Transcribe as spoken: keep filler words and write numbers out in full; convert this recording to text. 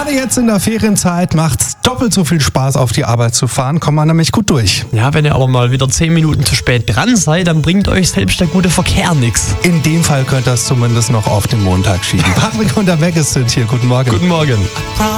Gerade jetzt in der Ferienzeit macht's doppelt so viel Spaß, auf die Arbeit zu fahren. Kommt man nämlich gut durch. Ja, wenn ihr aber mal wieder zehn Minuten zu spät dran seid, dann bringt euch selbst der gute Verkehr nichts. In dem Fall könnt ihr es zumindest noch auf den Montag schieben. Patrick und der Weggis sind hier. Guten Morgen. Guten Morgen.